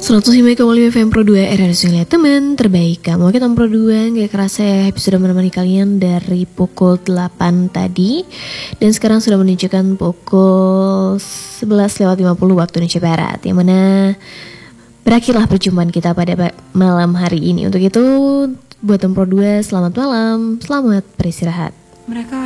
105,5 FM Pro 2 RRI Sungai teman terbaik kamu. Oke teman Pro 2, gak kerasa ya sudah menemani kalian dari pukul 8 tadi. Dan sekarang sudah menunjukkan pukul 11:50 waktu Indonesia Barat, yang mana berakhirlah perjumpaan kita pada malam hari ini. Untuk itu buat teman Pro 2, selamat malam, selamat beristirahat. Mereka